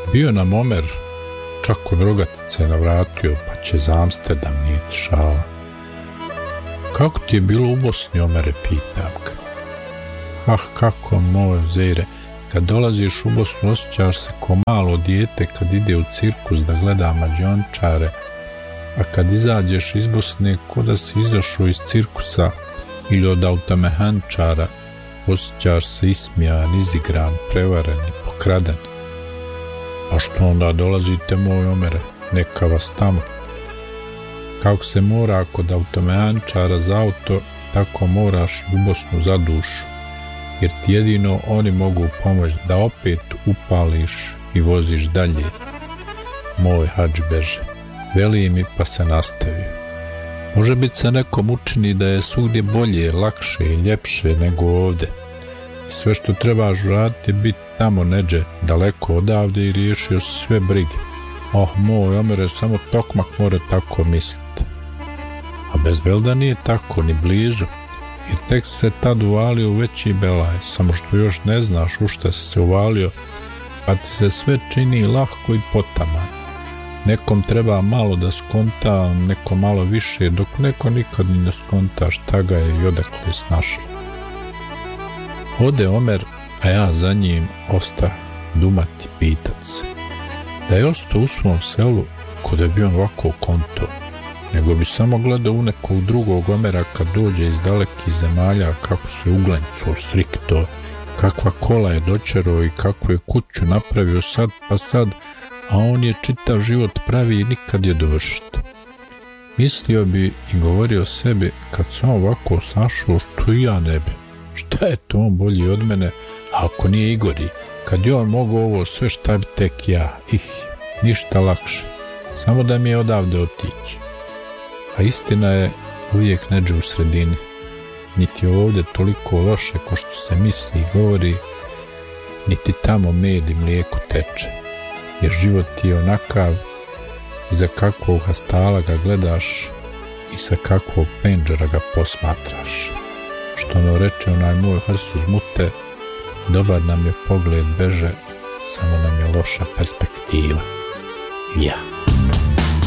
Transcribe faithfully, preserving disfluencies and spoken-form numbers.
Bio nam Omer, čak od rogatice navratio, pa će za Amsterdam, nije ti šala. Kako ti je bilo u Bosni, Omere, pitam ga. Ah, kako, moj Zejre, kad dolaziš u Bosnu osjećaš se ko malo dijete kad ide u cirkus da gleda mađiončare, a kad izađeš iz Bosne ko da si izašao iz cirkusa ili od automehančara, osjećaš se ismijan, izigran, prevaren i pokraden. A što onda dolazite, moj Omere, neka vas tamo. Kako se mora kod automehančara za auto, tako moraš u Bosnu za dušu, jer ti jedino oni mogu pomoći da opet upališ i voziš dalje. Moj Hadžbeže, veli mi pa se nastavio. Može biti se nekom učini da je svugdje bolje, lakše i ljepše nego ovde. I sve što trebaš uraditi je biti tamo neđe, daleko odavde i riješio si sve brige. Oh, moj Omere, samo tokmak more tako misliti. A bez belda nije tako, ni blizu, jer tek se tad uvalio u veći belaj, samo što još ne znaš u šta si se uvalio, pa ti se sve čini lahko i potaman. Nekom treba malo da skonta, neko malo više, dok neko nikad ni ne skonta šta ga je i odakle je snašlo. Ode Omer, a ja za njim osta dumati, pitat se. Da je ostao u svom selu, ko da bi on ovako konto, nego bi samo gledao u nekog drugog Omera kad dođe iz dalekih zemalja kako se uglenco, strikto, kakva kola je dočero i kakvu je kuću napravio sad pa sad, a on je čitav život pravi i nikad je dovršiti. Mislio bi i govorio sebi kad sam ovako snašao što i ja ne bi. Šta je to on bolji od mene, a ako nije Igori, kad je on mogao ovo sve šta bi tek ja, ih, ništa lakše, samo da mi je odavde otići. A istina je uvijek neđe u sredini, niti je ovdje toliko loše ko što se misli i govori, niti tamo med i mlijeko teče, jer život ti je onakav iza kakvog hastala ga gledaš i sa kakvog penđera ga posmatraš. Što ono reče onaj moj hrsu zmute, dobar nam je pogled beže, samo nam je loša perspektiva. Ja.